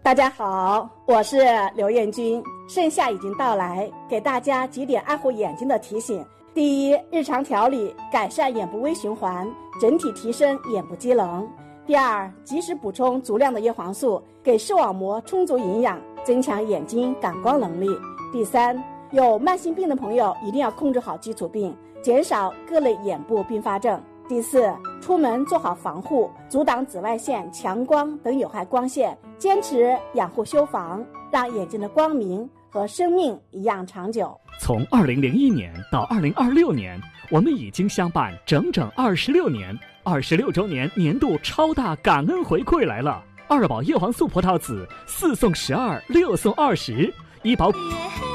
大家好，我是刘艳君。盛夏已经到来，给大家几点爱护眼睛的提醒。第一，日常调理，改善眼部微循环，整体提升眼部机能。第二，及时补充足量的叶黄素，给视网膜充足营养，增强眼睛感光能力。第三，有慢性病的朋友一定要控制好基础病，减少各类眼部并发症。第四，出门做好防护，阻挡紫外线、强光等有害光线，坚持养护修防，让眼睛的光明和生命一样长久。 从2001年到2026年，我们已经相伴整整26年，26周年年度超大感恩回馈来了！2宝叶黄素葡萄籽4送12，6送20，医保。